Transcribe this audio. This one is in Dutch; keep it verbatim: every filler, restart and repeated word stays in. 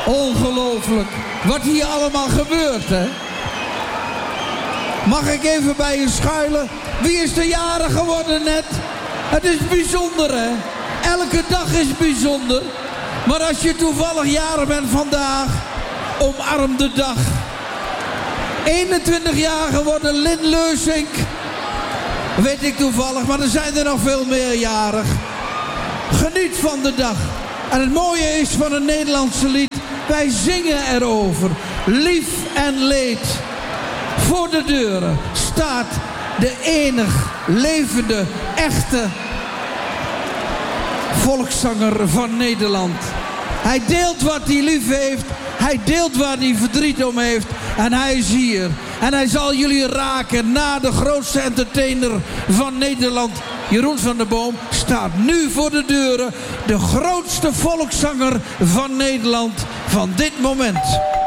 Ongelooflijk. Wat hier allemaal gebeurt, hè? Mag ik even bij je schuilen? Wie is de jarig geworden net? Het is bijzonder, hè? Elke dag is bijzonder. Maar als je toevallig jarig bent vandaag, omarm de dag. eenentwintig jaar geworden Lin Leusink. Weet ik toevallig, maar er zijn er nog veel meer jarig. Geniet van de dag. En het mooie is van het Nederlandse lied, wij zingen erover. Lief en leed. Voor de deuren staat de enig levende, echte volkszanger van Nederland. Hij deelt wat hij lief heeft. Hij deelt waar hij verdriet om heeft. En hij is hier. En hij zal jullie raken na de grootste entertainer van Nederland. Jeroen van der Boom staat nu voor de deuren. De grootste volkszanger van Nederland van dit moment.